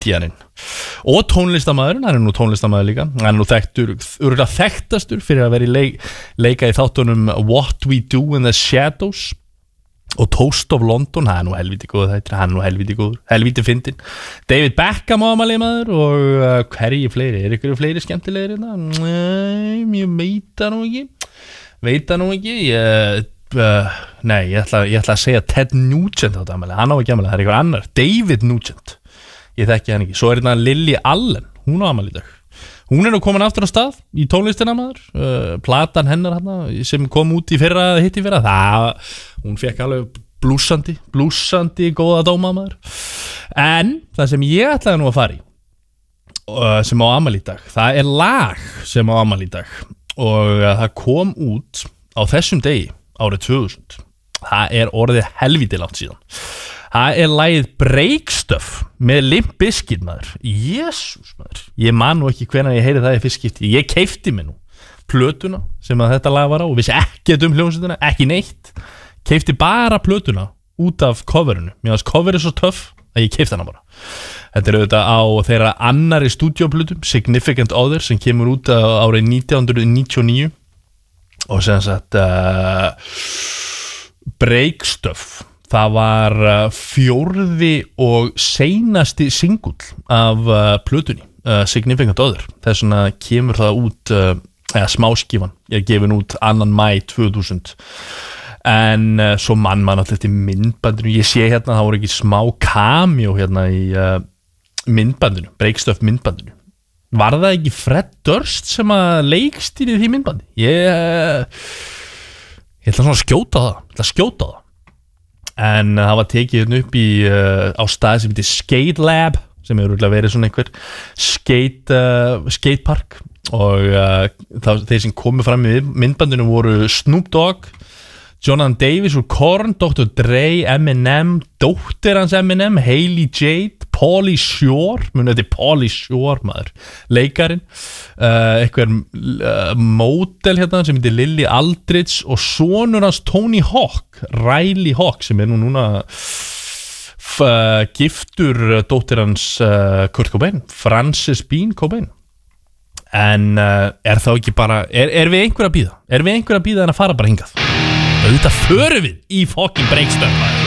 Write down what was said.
komedianinn og tónlistarmaðurinn, hann nú tónlistarmaður líka, hann nú örugglega þekktastur fyrir að vera leika í þáttunum What We Do in the Shadows og Toast of London, hann nú helviti góð þetta, hann nú helviti góður, helviti fyndin. David Beckham ámæli maður og hverji fleiri, ykkur fleiri skemmtilegir hérna? Nei, ég veit það nú ekki, nei, ég ætla að segja Ted Nugent á þetta ámæli, hann á ekki ámæli, það ykkur annar, David Nugent, ég þekki hann ekki. Svo hérna Lily Allen, hún á ámæli í dag. Hún nú komin aftur á stað í tónlistina maður, platan hennar hana, sem kom út í fyrra, hún fekk alveg blúsandi góða dóma maður. En það sem ég ætlaði nú að fara í, sem á afmæli í dag, það lag sem á afmæli í dag og það kom út á þessum degi árið 2000. Það orðið helviti langt síðan. Það lagið Break Stuff með Limp Bizkit maður. Jesús maður, ég man nú ekki hvenær ég heyri það í fyrst skipti. Ég keipti mig nú plötuna sem að þetta lag var á og vissi ekkert hljómsveitina, ekki neitt. Keipti bara plötuna út af coverinu. Mér fannst coverið svo töff að ég keipti hana bara. Þetta auðvitað á þeirra annari stúdíóplötum, Significant Other, sem kemur út árið 1999 og sem sagt Break Stuff. Það var fjórði og seinasti singull af plötunni, Significant Other. Þess vegna kemur það út, smáskífan, ég gefin út 2. maí 2000. En svo mann alltaf eftir myndbandinu, ég sé hérna, það voru ekki smá cameo hérna í myndbandinu, Break Stuff myndbandinu. Var það ekki Fred Durst sem að leikstýrið því myndbandi? Ég ætla svona að skjóta það. En það var tekið hérna upp á stað sem heitir Skate Lab, sem hefur verið svona einhver skatepark og þeir sem komu fram í myndbandinu voru Snoop Dogg, Jonathan Davis úr Korn, Dr. Dre, Eminem, dóttir hans Eminem, Hailey Jade, Pauly Shore, þetta Pauly Shore maður, leikarinn, einhver módel hérna sem heitir Lily Aldridge og sonur hans Tony Hawk, Riley Hawk, sem núna giftur dóttir hans Kurt Cobain, Frances Bean Cobain. En þá ekki bara, við einhver að bíða? Við einhver að bíða en að fara bara hingað? Þetta förum við í fucking Break Stuff.